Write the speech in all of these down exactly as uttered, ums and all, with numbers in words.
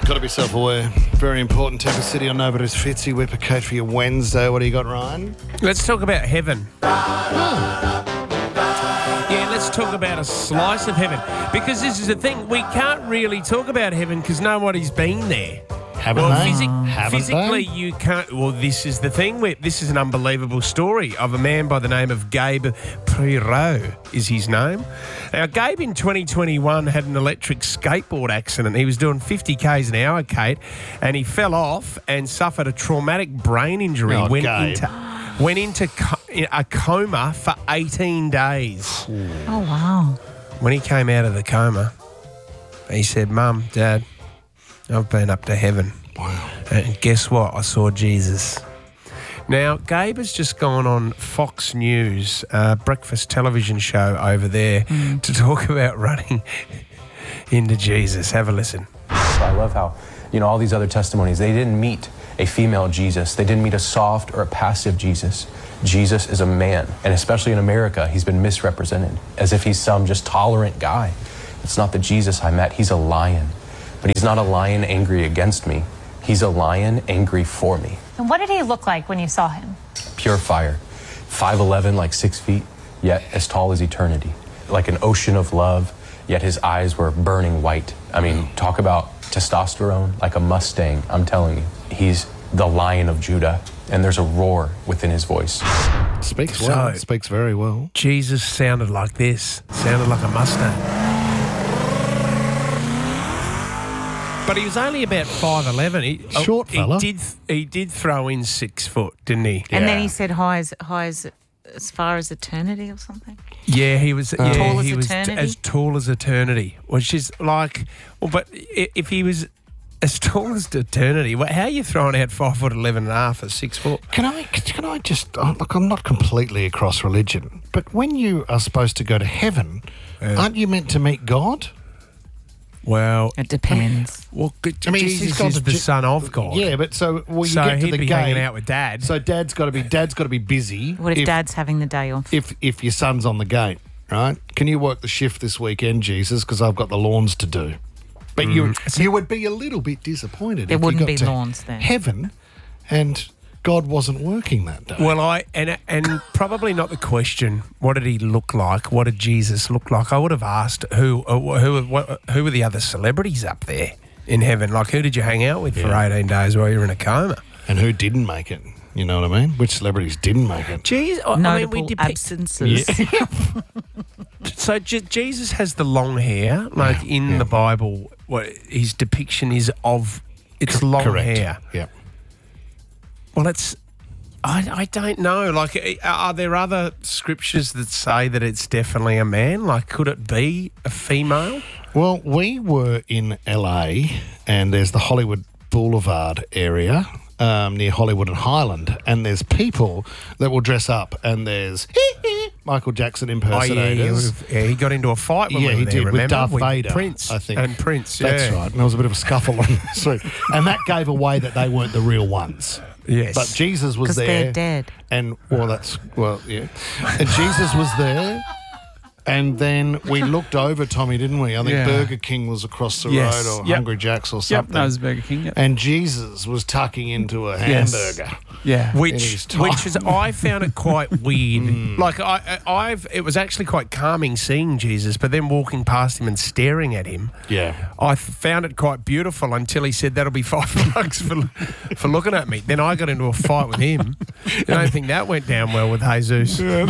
Got to be self-aware. Very important. Tempest City on Nova. It is Fitzy. Whipper Kate for your Wednesday. What do you got, Ryan? Let's talk about heaven. Oh. Yeah, let's talk about a slice of heaven. Because this is the thing, we can't really talk about heaven because nobody's been there. Haven't well, they? Physic- Haven't physically, they? you can't. Well, this is the thing. We, this is an unbelievable story of a man by the name of Gabe Perreault, is his name. Now, Gabe in twenty twenty-one had an electric skateboard accident. He was doing fifty kays an hour, Kate, and he fell off and suffered a traumatic brain injury. Oh, went Gabe. into went into co- a coma for eighteen days. Oh, wow. When he came out of the coma, he said, "Mum, Dad, I've been up to heaven." Wow. And guess what? I saw Jesus. Now, Gabe has just gone on Fox News, uh, breakfast television show over there, mm. to talk about running into Jesus. Have a listen. I love how, you know, all these other testimonies, they didn't meet a female Jesus. They didn't meet a soft or a passive Jesus. Jesus is a man, and especially in America, he's been misrepresented as if he's some just tolerant guy. It's not the Jesus I met. He's a lion. But he's not a lion angry against me. He's a lion angry for me. And what did he look like when you saw him? Pure fire. five eleven, like six feet, yet as tall as eternity. Like an ocean of love, yet his eyes were burning white. I mean, talk about testosterone, like a Mustang, I'm telling you. He's the Lion of Judah, and there's a roar within his voice. Speaks well. So, Speaks very well. Jesus sounded like this. Sounded like a Mustang. But he was only about five eleven. He, Short fella. He did, he did throw in six foot, didn't he? And Yeah. then he said high as, high as, as far as eternity or something. Yeah, he was. yeah, Tall as he was t- eternity? as tall as eternity, which is like. Well, but i- if he was as tall as eternity, wha- how are you throwing out five foot eleven and a half at six foot? Can I, can I just, oh, look, I'm not completely across religion, but when you are supposed to go to heaven, aren't you meant to meet God? Well, It depends. well, good- I mean, Jesus he's gone is to the Je- son of God. Yeah, but so, well, you so get to he'd the be gate. hanging out with Dad. So dad's got to be, dad's got to be busy. What if, Dad's having the day off? If, if your son's on the gate, right? Can you work the shift this weekend, Jesus? Because I've got the lawns to do. But you, you would be a little bit disappointed. There if you wouldn't got be to lawns then. Heaven, and God wasn't working that day. Well, I and and probably not the question. What did he look like? What did Jesus look like? I would have asked who uh, who what, who were the other celebrities up there in heaven? Like, who did you hang out with for Yeah. eighteen days while you were in a coma? And who didn't make it? You know what I mean? Which celebrities didn't make it? Jeez, I Notable mean, we depict. absences. So J- Jesus has the long hair, like Yeah, in yeah. the Bible. What his depiction is of it's long Correct. hair. Yeah. Well, it's. I, I don't know. Like, are there other scriptures that say that it's definitely a man? Like, could it be a female? Well, we were in L A, and there's the Hollywood Boulevard area um, near Hollywood and Highland, and there's people that will dress up, and there's Michael Jackson Oh, yeah, impersonators. he, would've- yeah, he got into a fight when Yeah, we were he there, did with remember? Darth Vader, Prince, I think. And Prince, That's yeah. right. And there was a bit of a scuffle on the street, and that gave away that they weren't the real ones. Yes. But Jesus was 'Cause there. they're dead. And, well, that's, well, yeah. And Jesus was there. And then we looked over, Tommy, didn't we? I think Yeah. Burger King was across the Yes. road, or Yep. Hungry Jack's or Yep, something. that was Burger King. Yep. And Jesus was tucking into a Yes. hamburger. Yeah. in Which, his tie. which is, I found it quite weird. Like, I, I- I've, it was actually quite calming seeing Jesus, but then walking past him and staring at him, Yeah. I f- found it quite beautiful until he said that'll be five bucks for for looking at me. Then I got into a fight with him. I don't think that went down well with Jesus. And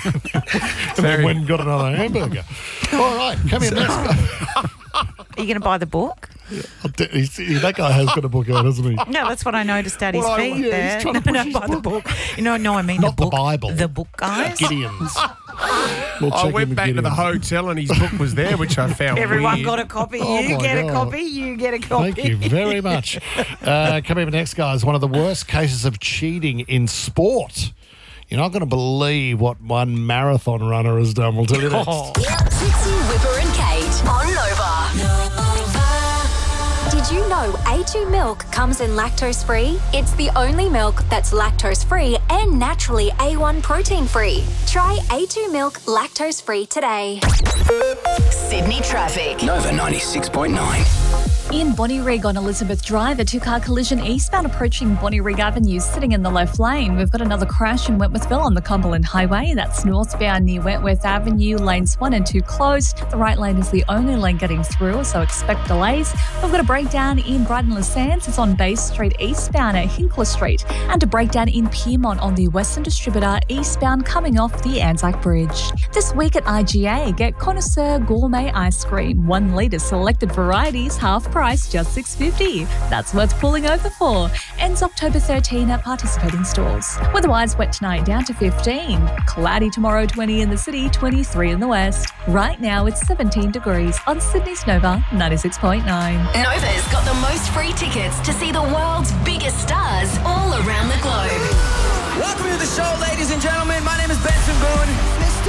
then went and got another hamburger. All right, come here, let's go. Are you going to buy the book? He's- he- That guy has got a book out, hasn't he? No, that's what I noticed at his Well, I- feet yeah, there. he's trying to no, push no, his buy the book. No, no, I mean Not the the book. Bible. The book, guys. Gideon's. We'll I check went in back to the Gideon's. hotel and his book was there, which I found Everyone weird. got a copy. Oh, you my get a God. copy. You get a copy. Thank you very much. Uh, coming up next, guys, one of the worst cases of cheating in sport. You're not going to believe what one marathon runner has done. We'll tell you next. Fitzy, Whipper and Kate on Nova. Did you know A two milk comes in lactose-free? It's the only milk that's lactose-free and naturally A one protein-free. Try A two milk lactose-free today. Sydney traffic. Nova ninety-six point nine. In Bonnyrigg on Elizabeth Drive, a two-car collision eastbound approaching Bonnyrigg Avenue, sitting in the left lane. We've got another crash in Wentworthville on the Cumberland Highway. That's northbound near Wentworth Avenue, lanes one and two closed. The right lane is the only lane getting through, so expect delays. We've got a breakdown in Brighton Les Sands. It's on Bay Street eastbound at Hinkler Street, and a breakdown in Piedmont on the Western Distributor eastbound coming off the Anzac Bridge. This week at I G A, get Connoisseur Gourmet Ice Cream, one litre selected varieties, half price, just six dollars fifty. That's worth pulling over for. Ends October thirteenth at participating stores. Weatherwise, wet tonight down to fifteen. Cloudy tomorrow, twenty in the city, twenty-three in the west. Right now it's seventeen degrees on Sydney's Nova ninety-six point nine. Nova's got the most free tickets to see the world's biggest stars all around the globe. Welcome to the show, ladies and gentlemen. My name is Benson Boone. Mister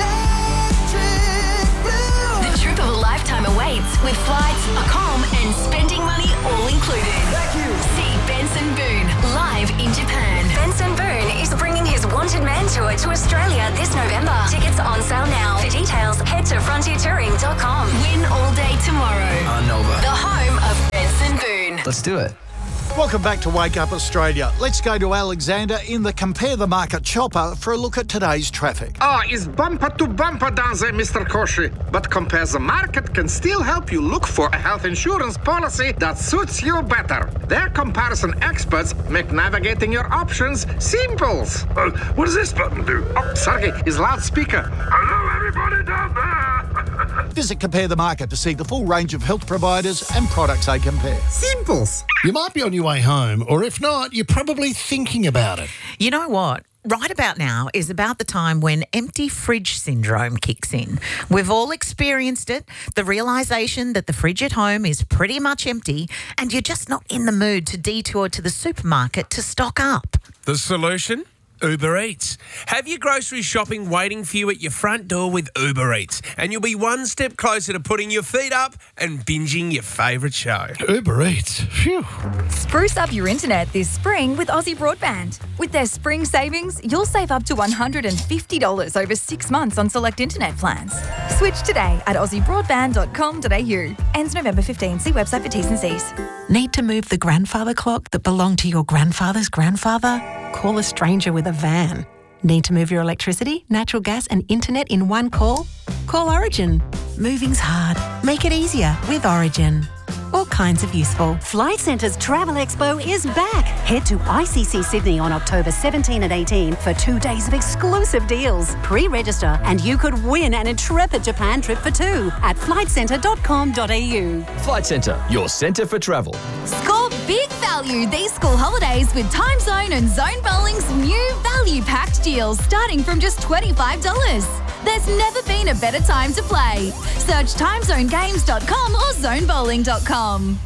Electric Blue. The trip of a lifetime awaits with flights, accom, and spending money all included. Thank you. See Benson Boone live in Japan. Benson Boone is bringing his Wanted Man tour to Australia this November. Tickets on sale now. For details, head to frontier touring dot com. Win all day tomorrow. On Nova. The home of Benson Boone. Let's do it. Welcome back to Wake Up Australia. Let's go to Alexander in the Compare the Market chopper for a look at today's traffic. Ah, it's bumper to bumper down there, Mister Koshi. But Compare the Market can still help you look for a health insurance policy that suits you better. Their comparison experts make navigating your options simple. Uh, what does this button do? Oh, sorry, it's loudspeaker. Hello, everybody down there. Visit Compare the Market to see the full range of health providers and products they compare. Simples. You might be on your way home, or if not, you're probably thinking about it. You know what? Right about now is about the time when empty fridge syndrome kicks in. We've all experienced it, the realisation that the fridge at home is pretty much empty and you're just not in the mood to detour to the supermarket to stock up. The solution? Uber Eats. Have your grocery shopping waiting for you at your front door with Uber Eats, and you'll be one step closer to putting your feet up and binging your favourite show. Uber Eats. Phew. Spruce up your internet this spring with Aussie Broadband. With their spring savings, you'll save up to one hundred fifty dollars over six months on select internet plans. Switch today at aussie broadband dot com dot a u. Ends November fifteenth. See website for T's and C's. Need to move the grandfather clock that belonged to your grandfather's grandfather? Call a stranger with a van. Need to move your electricity, natural gas and internet in one call? Call Origin. Moving's hard. Make it easier with Origin. All kinds of useful. Flight Centre's Travel Expo is back. Head to I C C Sydney on October seventeenth and eighteenth for two days of exclusive deals. Pre-register and you could win an intrepid Japan trip for two at flight centre dot com dot a u. Flight Centre, your centre for travel. Score big value these school holidays with Time Zone and Zone Bowling's new value-packed deals starting from just twenty-five dollars. There's never been a better time to play. Search time zone games dot com or zone bowling dot com.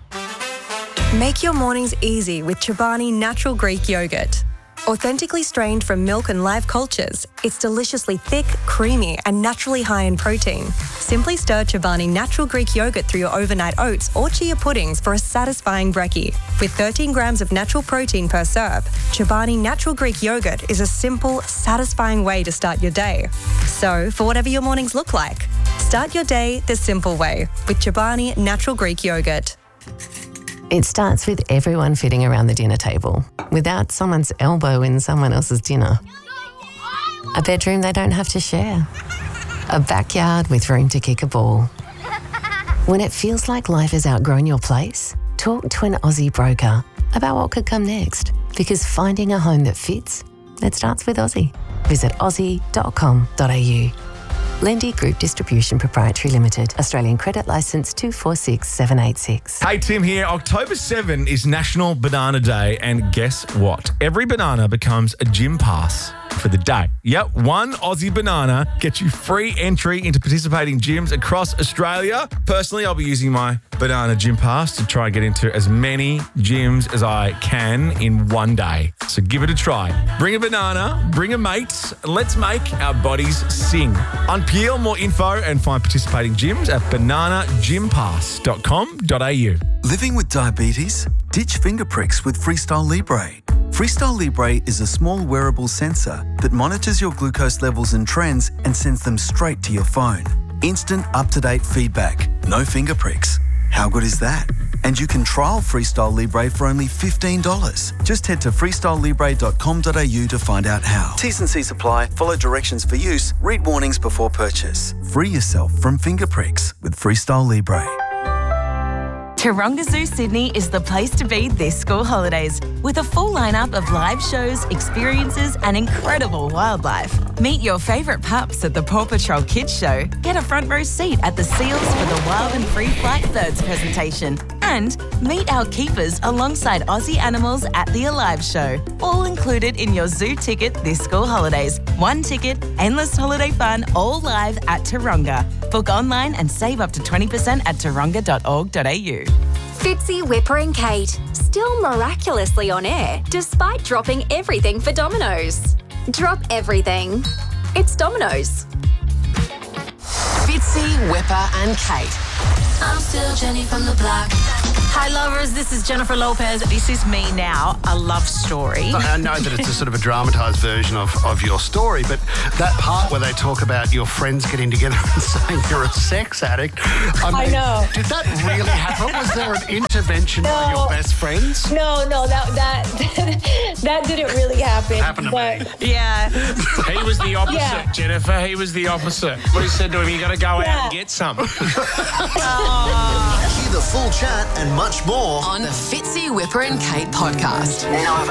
Make your mornings easy with Chobani Natural Greek Yogurt. Authentically strained from milk and live cultures, it's deliciously thick, creamy, and naturally high in protein. Simply stir Chobani Natural Greek Yogurt through your overnight oats or chia puddings for a satisfying brekkie. With thirteen grams of natural protein per serve, Chobani Natural Greek Yogurt is a simple, satisfying way to start your day. So, for whatever your mornings look like, start your day the simple way with Chobani Natural Greek Yogurt. It starts with everyone fitting around the dinner table, without someone's elbow in someone else's dinner. A bedroom they don't have to share. A backyard with room to kick a ball. When it feels like life has outgrown your place, talk to an Aussie broker about what could come next. Because finding a home that fits, it starts with Aussie. Visit aussie dot com dot a u. Lendy Group Distribution Proprietary Limited. Australian Credit Licence two four six seven eight six. Hey, Tim here. October seventh is National Banana Day, and guess what? Every banana becomes a gym pass for the day. Yep, one Aussie banana gets you free entry into participating gyms across Australia. Personally, I'll be using my banana gym pass to try and get into as many gyms as I can in one day. So give it a try. Bring a banana, bring a mate, let's make our bodies sing. Unpeel more info and find participating gyms at banana gym pass dot com dot a u. Living with diabetes? Ditch finger pricks with Freestyle Libre. Freestyle Libre is a small wearable sensor that monitors your glucose levels and trends and sends them straight to your phone. Instant up-to-date feedback. No finger pricks. How good is that? And you can trial Freestyle Libre for only fifteen dollars. Just head to freestyle libre dot com dot a u to find out how. T's and C's apply. Follow directions for use. Read warnings before purchase. Free yourself from finger pricks with Freestyle Libre. Taronga Zoo Sydney is the place to be this school holidays, with a full lineup of live shows, experiences and incredible wildlife. Meet your favourite pups at the Paw Patrol Kids Show, get a front row seat at the Seals for the Wild and Free Flight Birds presentation, and meet our keepers alongside Aussie animals at the Alive Show. All included in your zoo ticket this school holidays. One ticket, endless holiday fun, all live at Taronga. Book online and save up to twenty percent at taronga dot org dot a u. Fitzy, Whipper and Kate, still miraculously on air despite dropping everything for Domino's. Drop everything. It's Domino's. Fitzy, Whipper and Kate. I'm still Jenny from the block. Hi, lovers. This is Jennifer Lopez. This is Me Now, a love story. I know that it's a sort of a dramatised version of, of your story, but that part where they talk about your friends getting together and saying you're a sex addict, I, mean, I know. Did that really happen? Was there an intervention No. by your best friends? No, no, that that that didn't really happen. Happened to but, me. Yeah. He was the opposite, Yeah. Jennifer. He was the opposite. What he said to him, you got to go out Yeah. and get some. Hear the full chat and much more on the Fitzy, Whipper and Kate podcast. Nova.